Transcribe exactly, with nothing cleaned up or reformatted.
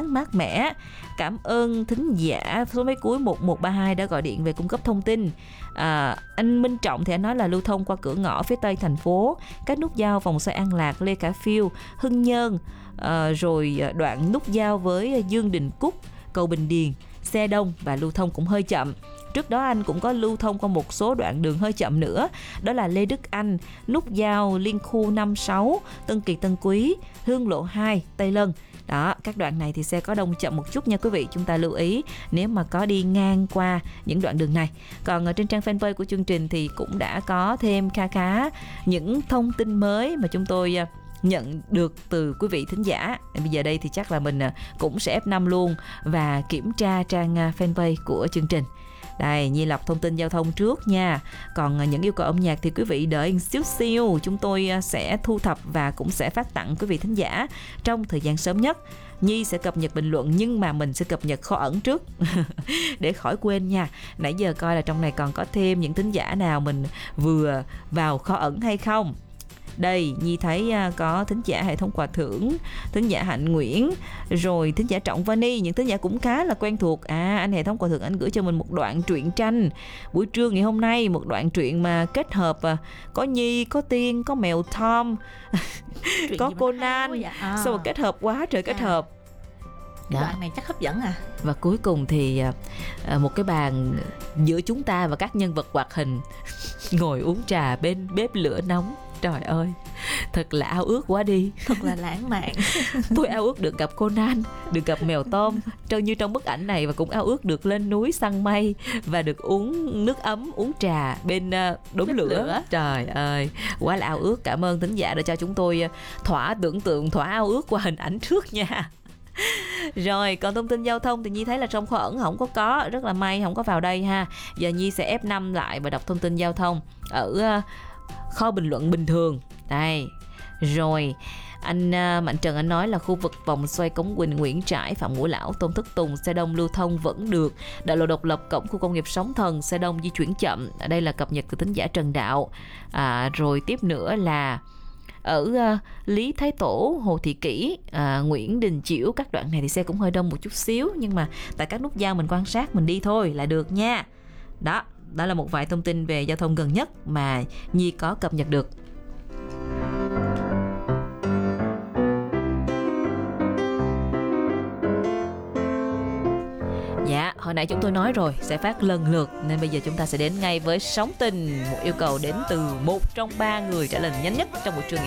thoáng, mát mẻ. Cảm ơn thính giả số máy cuối một một ba hai đã gọi điện về cung cấp thông tin. À, anh Minh Trọng thì anh nói là lưu thông qua cửa ngõ phía tây thành phố, các nút giao vòng xoay An Lạc, Lê Khả Phiêu, Hưng Nhơn, à, rồi đoạn nút giao với Dương Đình Cúc, cầu Bình Điền, xe đông và lưu thông cũng hơi chậm. Trước đó anh cũng có lưu thông qua một số đoạn đường hơi chậm nữa, đó là Lê Đức Anh, nút giao Liên Khu năm sáu, Tân Kỳ Tân Quý, Hương Lộ hai, Tây Lân. Đó, các đoạn này thì xe có đông chậm một chút nha quý vị, chúng ta lưu ý nếu mà có đi ngang qua những đoạn đường này. Còn ở trên trang fanpage của chương trình thì cũng đã có thêm khá khá những thông tin mới mà chúng tôi nhận được từ quý vị thính giả. Bây giờ đây thì chắc là mình cũng sẽ ép năm luôn và kiểm tra trang fanpage của chương trình. Đây, Nhi lọc thông tin giao thông trước nha. Còn những yêu cầu âm nhạc thì quý vị đợi một xíu xíu, chúng tôi sẽ thu thập và cũng sẽ phát tặng quý vị thính giả trong thời gian sớm nhất. Nhi sẽ cập nhật bình luận nhưng mà mình sẽ cập nhật kho ẩn trước để khỏi quên nha. Nãy giờ coi là trong này còn có thêm những thính giả nào mình vừa vào kho ẩn hay không. Đây, Nhi thấy có thính giả hệ thống quà thưởng, thính giả Hạnh Nguyễn, rồi thính giả Trọng Vani, những thính giả cũng khá là quen thuộc. À, anh hệ thống quà thưởng anh gửi cho mình một đoạn truyện tranh buổi trưa ngày hôm nay, một đoạn truyện mà kết hợp có Nhi, có Tiên, có mèo Tom, có Conan, à. Xong rồi kết hợp quá trời kết à. hợp. Cái đoạn này chắc hấp dẫn à. Và cuối cùng thì một cái bàn giữa chúng ta và các nhân vật hoạt hình ngồi uống trà bên bếp lửa nóng. Trời ơi, thật là ao ước quá đi. Thật là lãng mạn. Tôi ao ước được gặp Conan, được gặp mèo Tom trông như trong bức ảnh này, và cũng ao ước được lên núi săn mây và được uống nước ấm, uống trà bên đống lửa. lửa Trời ơi, quá là ao ước. Cảm ơn thính giả đã cho chúng tôi thỏa tưởng tượng, thỏa ao ước qua hình ảnh trước nha. Rồi, còn thông tin giao thông thì Nhi thấy là trong kho ẩn không có có, rất là may không có vào đây ha. Giờ Nhi sẽ ép năm lại và đọc thông tin giao thông ở kho bình luận bình thường. Đây. Rồi, anh uh, Mạnh Trần anh nói là khu vực vòng xoay Cống Quỳnh, Nguyễn Trãi, Phạm Ngũ Lão, Tôn Thất Tùng, xe đông lưu thông vẫn được. Đại lộ Độc Lập, cổng khu công nghiệp Sóng Thần, xe đông di chuyển chậm. Ở đây là cập nhật từ thính giả Trần Đạo. À, rồi tiếp nữa là ở uh, Lý Thái Tổ, Hồ Thị Kỷ, uh, Nguyễn Đình Chiểu, các đoạn này thì xe cũng hơi đông một chút xíu, nhưng mà tại các nút giao mình quan sát mình đi thôi là được nha. Đó, đó là một vài thông tin về giao thông gần nhất mà Nhi có cập nhật được. Dạ, hồi nãy chúng tôi nói rồi sẽ phát lần lượt, nên bây giờ chúng ta sẽ đến ngay với sóng tình, một yêu cầu đến từ một trong ba người trả lời nhanh nhất trong buổi trưa ngày